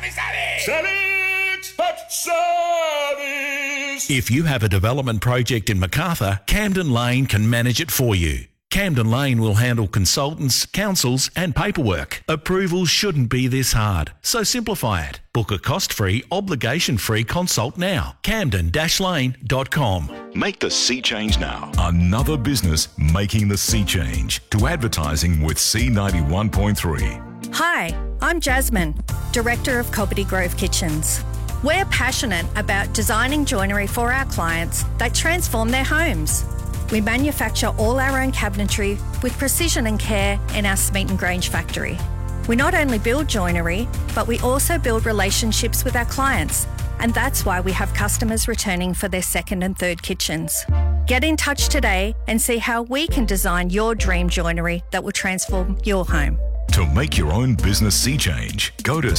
Service. If you have a development project in Macarthur, Camden Lane can manage it for you. Camden Lane will handle consultants, councils and paperwork. Approvals shouldn't be this hard, so simplify it. Book a cost-free, obligation-free consult now. camden-lane.com. Make the sea change now. Another business making the sea change to advertising with C91.3. Hi, I'm Jasmine, Director of Cobbitty Grove Kitchens. We're passionate about designing joinery for our clients that transform their homes. We manufacture all our own cabinetry with precision and care in our Smeaton Grange factory. We not only build joinery, but we also build relationships with our clients, and that's why we have customers returning for their second and third kitchens. Get in touch today and see how we can design your dream joinery that will transform your home. To make your own business sea change, go to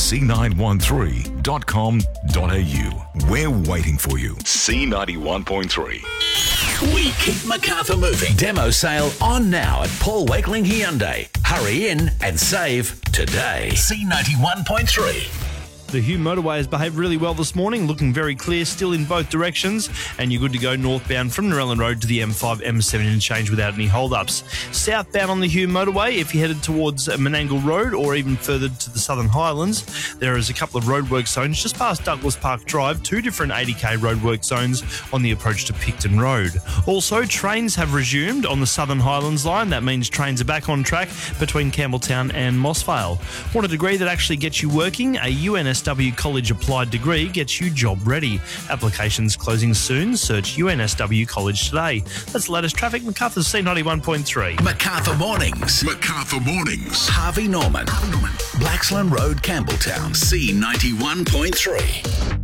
c913.com.au. We're waiting for you. C91.3. We keep Macarthur moving. Demo sale on now at Paul Wakeling Hyundai. Hurry in and save today. C91.3. The Hume motorway has behaved really well this morning, looking very clear still in both directions, and you're good to go northbound from Narellan Road to the M5, M7 interchange without any hold-ups. Southbound on the Hume motorway, if you headed towards Menangle Road or even further to the Southern Highlands, there is a couple of roadwork zones just past Douglas Park Drive, 2 different 80k roadwork zones on the approach to Picton Road. Also, trains have resumed on the Southern Highlands line. That means trains are back on track between Campbelltown and Mossvale. Want a degree that actually gets you working? A UNSW College Applied degree gets you job ready. Applications closing soon. Search UNSW College today. That's the latest traffic. Macarthur's C91.3. Macarthur Mornings. Macarthur Mornings. Harvey Norman. Blaxland Road, Campbelltown. C91.3.